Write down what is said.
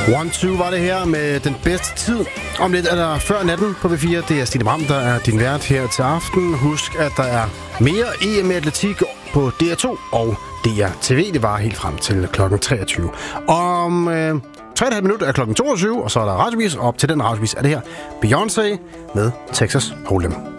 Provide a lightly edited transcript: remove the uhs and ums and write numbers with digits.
1-2 var det her med den bedste tid. Om lidt er der før natten på V4. Det er Stine Bram, der er din vært her til aften. Husk, at der er mere EM Atletik på DR2 og DR TV. Det var helt frem til kl. 23. Om 3,5 minutter er kl. 22, og så er der radiovis. Op til den radiovis er det her Beyoncé med Texas Hold'em.